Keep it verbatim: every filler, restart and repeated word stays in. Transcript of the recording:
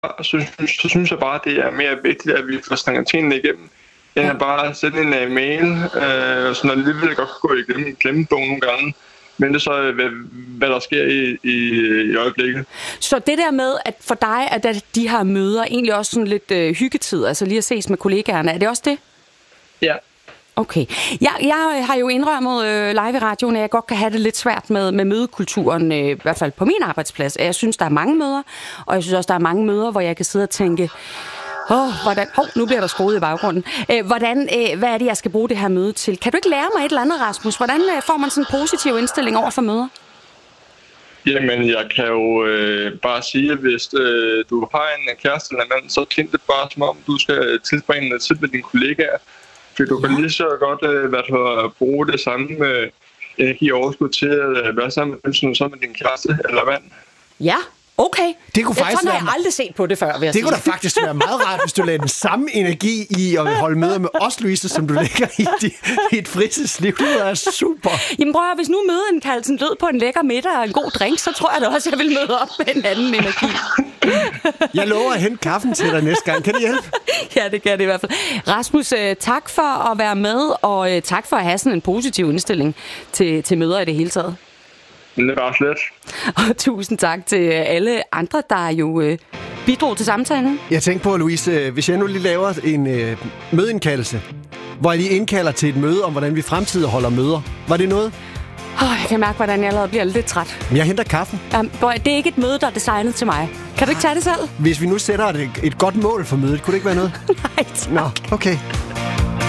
så, så synes jeg bare, det er mere vigtigt, at vi får snakket tingene igennem, end at bare sende en uh, mail, uh, sådan alligevel godt kan gå i glemme, glemmebogen nogle gange. Men det er så, hvad, hvad der sker i, i, i øjeblikket. Så det der med, at for dig er de her møder egentlig også sådan lidt øh, hyggetid, altså lige at ses med kollegaerne, er det også det? Ja. Okay. Jeg, jeg har jo indrømmet øh, live i radioen, at jeg godt kan have det lidt svært med, med mødekulturen, øh, i hvert fald på min arbejdsplads. Jeg synes, der er mange møder, og jeg synes også, der er mange møder, hvor jeg kan sidde og tænke, åh, oh, hvordan... Hov, nu bliver der skruet i baggrunden. Øh, hvordan, øh, hvad er det, jeg skal bruge det her møde til? Kan du ikke lære mig et eller andet, Rasmus? Hvordan øh, får man sådan en positiv indstilling over for møder? Jamen, jeg kan jo øh, bare sige, at hvis øh, du har en kæreste eller en mand, så tænk det bare som om, du skal tilbringe noget tid med dine kollegaer. For du kan lige så godt øh, hvad du, bruge det samme øh, energi og overskud til at øh, være sammen med dem, som med din kæreste eller mand. Ja. Okay. Det kunne faktisk Sådan har jeg aldrig set på det før, vil jeg Det sige. kunne da faktisk være meget rart, hvis du lagde den samme energi i at holde møder med os, Louise, som du lægger i, dit, i et fritidsliv. Det er super. Jamen prøv at høre, hvis nu mødeindkaldelsen lød på en lækker middag og en god drink, så tror jeg da også, at jeg vil møde op med en anden energi. Jeg lover at hente kaffen til dig næste gang. Kan det hjælpe? Ja, det kan det i hvert fald. Rasmus, tak for at være med, og tak for at have sådan en positiv indstilling til, til møder i det hele taget. Det er bare slet. Og tusind tak til alle andre, der jo øh, bidrog til samtalen. Jeg tænkte på, Louise, hvis jeg nu lige laver en øh, mødeindkaldelse, hvor jeg lige indkalder til et møde om, hvordan vi fremtidig holder møder. Var det noget? Oh, jeg kan mærke, hvordan jeg allerede bliver lidt træt. Men jeg henter kaffen. Um, boy, det er ikke et møde, der er designet til mig. Kan du ikke tage det selv? Hvis vi nu sætter et, et godt mål for mødet, kunne det ikke være noget? Nej, tak. Nå, okay.